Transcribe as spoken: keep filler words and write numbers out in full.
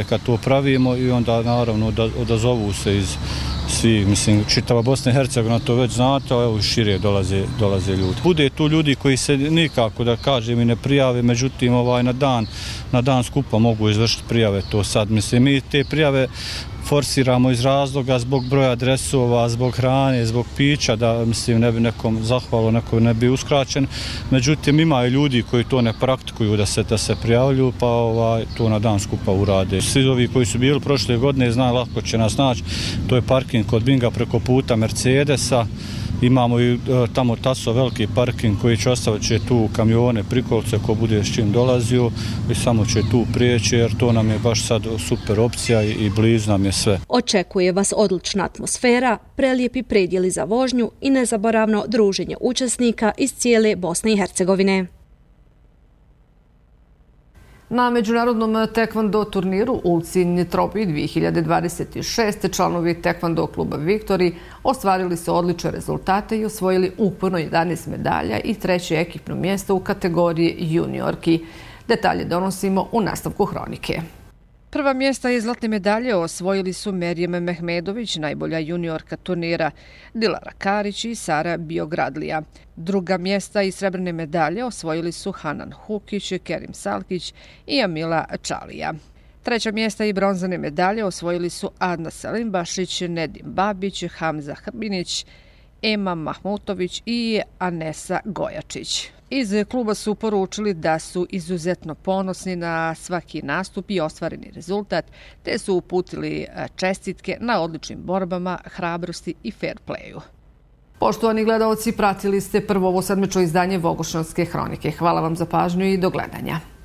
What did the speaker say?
kad to pravimo i onda naravno odazovu se iz svih, mislim, čitava Bosna i Hercegovina, to već znate, a evo šire dolaze, dolaze ljudi. Bude tu ljudi koji se nikako, da kažem, i ne prijave, međutim ovaj, na dan, na dan skupa mogu izvršiti prijave to sad. Mislim, mi te prijave forsiramo iz razloga zbog broja adresova, zbog hrane, zbog pića, da mislim ne bi nekom zahvalo, neko ne bi uskraćen. Međutim, ima i ljudi koji to ne praktikuju da se, da se prijavljuju, pa ovaj, to na dan skupa urade. Svi ovi koji su bili prošle godine znaju, lako će nas naći. To je parking kod Binga preko puta Mercedesa. Imamo i tamo taso veliki parking koji će ostaviti će tu kamione, prikolce ko bude s čim dolazio i samo će tu prijeći jer to nam je baš sad super opcija i, i blizu nam je sve. Očekuje vas odlična atmosfera, prelijepi predjeli za vožnju i nezaboravno druženje učesnika iz cijele Bosne i Hercegovine. Na međunarodnom tekvando turniru Ulcinj Tropi dvije hiljade dvadeset šest članovi tekvando kluba Viktori ostvarili su odlične rezultate i osvojili ukupno jedanaest medalja i treće ekipno mjesto u kategoriji juniorki. Detalje donosimo u nastavku hronike. Prva mjesta i zlatne medalje osvojili su Merijem Mehmedović, najbolja juniorka turnira, Dilara Karić i Sara Biogradlija. Druga mjesta i srebrne medalje osvojili su Hanan Hukić, Kerim Salkić i Amila Čalija. Treća mjesta i bronzane medalje osvojili su Adna Selimbašić, Nedim Babić, Hamza Hrbinić, Ema Mahmutović i Anesa Gojačić. Iz kluba su poručili da su izuzetno ponosni na svaki nastup i ostvareni rezultat, te su uputili čestitke na odličnim borbama, hrabrosti i fair playu. Poštovani gledaoci, pratili ste prvo ovo sedmično izdanje Vogošćanske hronike. Hvala vam za pažnju i do gledanja.